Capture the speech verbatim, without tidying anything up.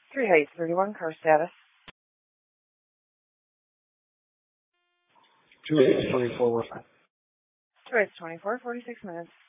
three eight thirty-one, car status. two eight twenty-four, we're fine. two eight twenty-four, forty-six minutes.